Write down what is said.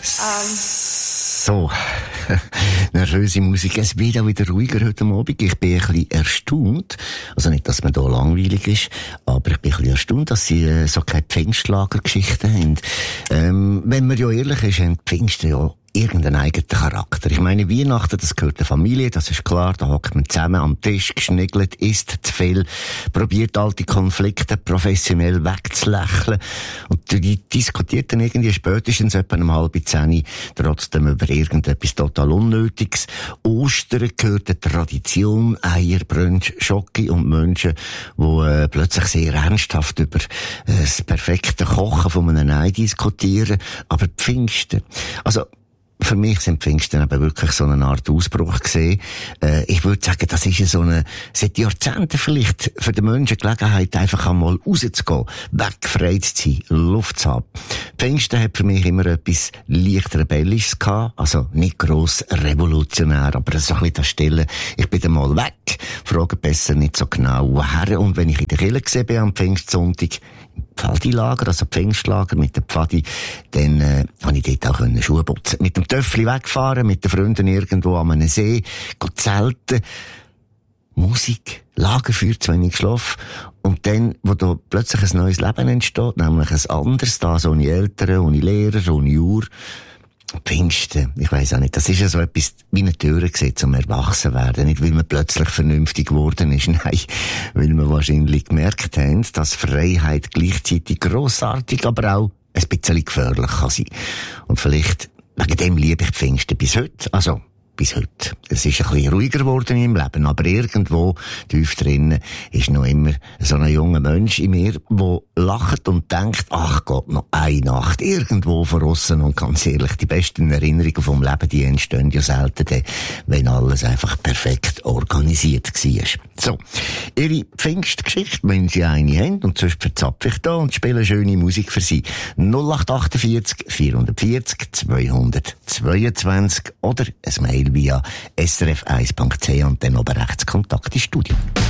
So, nervöse Musik. Es wird auch wieder ruhiger heute Abend. Ich bin ein bisschen erstaunt. Also nicht, dass man da langweilig ist, aber ich bin ein bisschen erstaunt, dass sie so keine Pfingstlagergeschichten haben. Wenn man ja ehrlich ist, haben Pfingsten ja irgendeinen eigenen Charakter. Ich meine, Weihnachten, das gehört der Familie, das ist klar, da hockt man zusammen am Tisch, geschniggelt, isst zu viel, probiert alte Konflikte professionell wegzulächeln und die diskutiert dann irgendwie spätestens etwa um 9:30 trotzdem über irgendetwas total Unnötiges. Ostern gehört der Tradition, Eier, Brunch, Schoki und Menschen, die plötzlich sehr ernsthaft über das perfekte Kochen von einem Ei diskutieren, aber Pfingsten, also für mich sind Pfingsten eben wirklich so eine Art Ausbruch gesehen. Ich würde sagen, das ist seit Jahrzehnten vielleicht für den Menschen Gelegenheit, einfach einmal rauszugehen, wegfrei zu sein, Luft zu haben. Pfingsten hat für mich immer etwas leicht Rebellisches gehabt, also nicht gross revolutionär, aber so ein bisschen das Stille. Ich bin dann mal weg, frage besser nicht so genau woher. Und wenn ich in der Kirche gesehen bin am Pfingstsonntag, im Pfadilager, also Pfingstlager mit dem Pfadi, dann habe ich dort auch Schuhe putzen. Mit dem Töffli wegfahren, mit den Freunden irgendwo an einem See, zelten, Musik, Lagerfeuer, zu wenig Schlaf. Und dann, wo da plötzlich ein neues Leben entsteht, nämlich ein anderes, das ohne Eltern, ohne Lehrer, ohne Uhr. Pfingsten, ich weiss auch nicht, das ist ja so etwas wie eine Tür gewesen, zum Erwachsenwerden. Nicht, weil man plötzlich vernünftig geworden ist, nein, weil wir wahrscheinlich gemerkt haben, dass Freiheit gleichzeitig grossartig, aber auch ein bisschen gefährlich kann sein. Und vielleicht, wegen dem liebe ich Pfingsten bis heute, also bis heute. Es ist ein bisschen ruhiger geworden im Leben, aber irgendwo tief drinnen ist noch immer so ein junger Mensch in mir, der lacht und denkt, ach Gott, noch eine Nacht irgendwo von aussen. Und ganz ehrlich, die besten Erinnerungen vom Leben, die entstehen ja selten, wenn alles einfach perfekt organisiert war. So, ihre Pfingstgeschichte, wenn Sie eine haben, und sonst verzapfe ich da und spiele schöne Musik für Sie. 0848 440 222 oder ein Mail via srf1.ch und dann oben rechts Kontakt ins Studio.